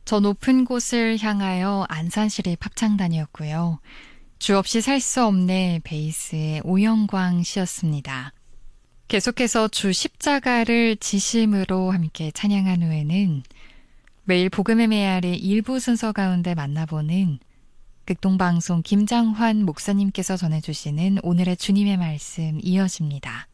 저 높은 곳을 향하여 안산시립 합창단이었고요. 주 없이 살 수 없네 베이스의 오영광 씨였습니다. 계속해서 주 십자가를 지심으로 함께 찬양한 후에는 매일 복음의 메아리 일부 순서 가운데 만나보는 극동방송 김장환 목사님께서 전해주시는 오늘의 주님의 말씀 이어집니다.